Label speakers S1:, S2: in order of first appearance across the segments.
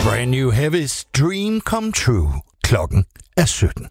S1: Brand New Heavy's Dream Come True. Klokken er 17.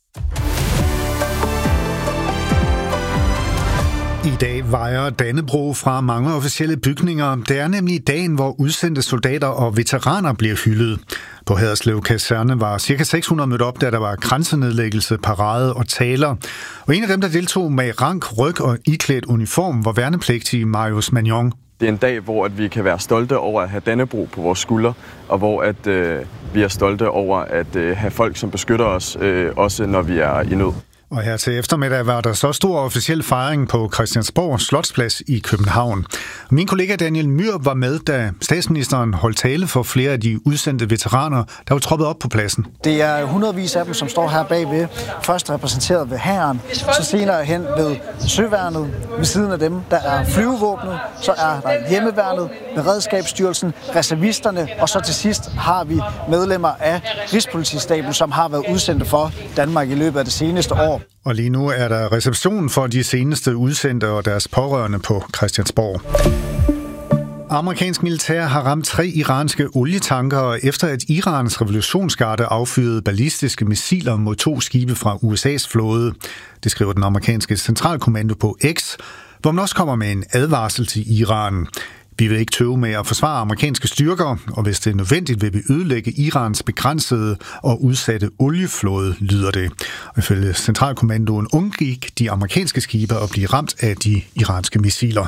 S1: I dag vejer Dannebrog fra mange officielle bygninger. Det er nemlig dagen, hvor udsendte soldater og veteraner bliver hyldet. På Haderslev Kaserne var ca. 600 mødt op, da der var kransenedlæggelse, parade og taler. Og en af dem, der deltog med rank, ryg og iklædt uniform, var værnepligtig Marius Magnon.
S2: Det er en dag, hvor vi kan være stolte over at have Dannebrog på vores skuldre, og hvor vi er stolte over at have folk, som beskytter os, også når vi er i nød.
S1: Og her til eftermiddag var der så stor officiel fejring på Christiansborg Slotsplads i København. Min kollega Daniel Myhr var med, da statsministeren holdt tale for flere af de udsendte veteraner, der var troppet op på pladsen.
S3: Det er hundredvis af dem, som står her bagved. Først repræsenteret ved hæren, så senere hen ved søværnet. Ved siden af dem, der er flyvevåbnet, så er der hjemmeværnet, beredskabsstyrelsen, reservisterne, og så til sidst har vi medlemmer af Rigspolitistaben, som har været udsendte for Danmark i løbet af det seneste år.
S1: Og lige nu er der reception for de seneste udsendte og deres pårørende på Christiansborg. Amerikansk militær har ramt 3 iranske olietanker, efter at Irans revolutionsgarde affyrede ballistiske missiler mod 2 skibe fra USA's flåde. Det skriver den amerikanske centralkommando på X, hvor man også kommer med en advarsel til Iran. Vi vil ikke tøve med at forsvare amerikanske styrker, og hvis det er nødvendigt, vil vi ødelægge Irans begrænsede og udsatte olieflåde, lyder det. Og ifølge centralkommandoen undgik de amerikanske skibe at blive ramt af de iranske missiler.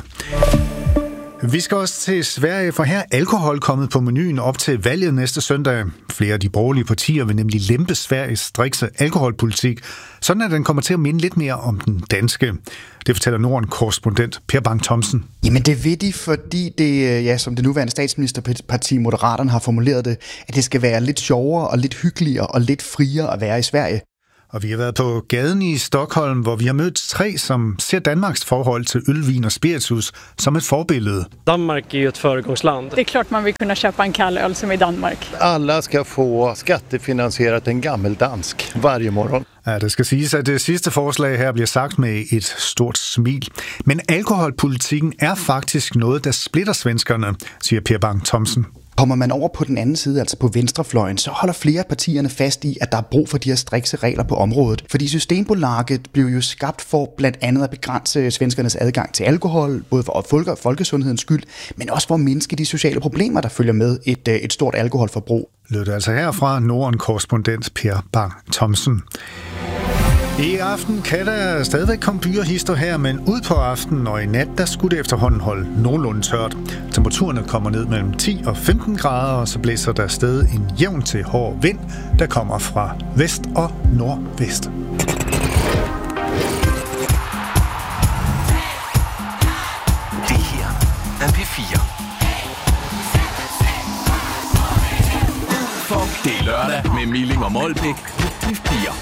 S1: Vi skal også til Sverige, for her er alkohol kommet på menuen op til valget næste søndag. Flere af de borgerlige partier vil nemlig lempe Sveriges strikse alkoholpolitik, sådan at den kommer til at minde lidt mere om den danske. Det fortæller Norden-korrespondent Per Bang Thomsen.
S4: Jamen det vil de, fordi det, som det nuværende statsministerparti Moderaterne har formuleret det, at det skal være lidt sjovere og lidt hyggeligere og lidt friere at være i Sverige.
S1: Og vi har været på gaden i Stockholm, hvor vi har mødt 3, som ser Danmarks forhold til øl, vin og spiritus som et forbillede.
S5: Danmark er jo et föregångsland.
S6: Det er klart, man vil kunne köpa en kall øl som i Danmark.
S7: Alla skal få skattefinansieret en gammeldansk varje morgen.
S1: Ja, det skal siges, at det sidste forslag her bliver sagt med et stort smil. Men alkoholpolitikken er faktisk noget, der splitter svenskerne, siger Per Bang Thomsen.
S4: Kommer man over på den anden side, altså på venstrefløjen, så holder flere af partierne fast i, at der er brug for de her strikse regler på området. Fordi Systembolaget blev jo skabt for blandt andet at begrænse svenskernes adgang til alkohol, både for folkesundhedens skyld, men også for at mindske de sociale problemer, der følger med et stort alkoholforbrug.
S1: Lød det altså herfra Norden-korrespondent Per Bang Thomsen. I aften kan der stadigvæk komme byerhister her, men ud på aftenen og i nat, der skulle det efterhånden holde nogenlunde tørt. Temperaturerne kommer ned mellem 10 og 15 grader, og så blæser der stadig en jævn til hård vind, der kommer fra vest og nordvest.
S8: Det her er P4. For det er lørdag med Milling og Molbæk. P4.